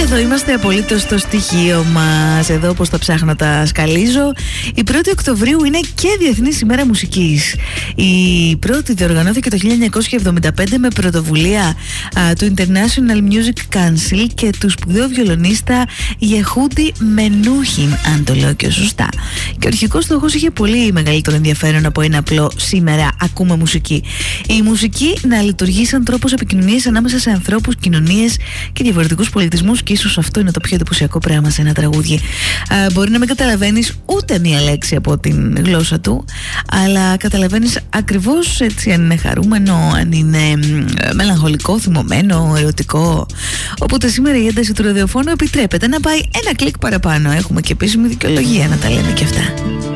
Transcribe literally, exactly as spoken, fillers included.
εδώ είμαστε απολύτως στο στοιχείο μας. Εδώ όπως τα ψάχνω τα σκαλίζω. Η πρώτη Οκτωβρίου είναι και Διεθνής ημέρα μουσικής. Η πρώτη διοργανώθηκε το χίλια εννιακόσια εβδομήντα πέντε με πρωτοβουλία α, του International Music Council και του σπουδαίου βιολονίστα Γεχούντι Μενούχιν, αν το λέω και σωστά. Και ο αρχικός στόχος είχε πολύ μεγαλύτερο ενδιαφέρον από ένα απλό σήμερα ακούμε μουσική. Η μουσική να λειτουργεί σαν τρόπος επικοινωνίας ανάμεσα σε ανθρώπους, κοινωνίες και διαφορετικούς πολιτισμούς, και ίσως αυτό είναι το πιο εντυπωσιακό πράγμα σε ένα τραγούδι. Α, μπορεί να μην καταλαβαίνεις ούτε μία λέξη από την γλώσσα του, αλλά καταλαβαίνεις ακριβώς έτσι αν είναι χαρούμενο, αν είναι μελαγχολικό, θυμωμένο, ερωτικό. Οπότε σήμερα η ένταση του ραδιοφώνου επιτρέπεται να πάει ένα κλικ παραπάνω. Έχουμε και επίσημη δικαιολογία να τα λέμε και αυτά.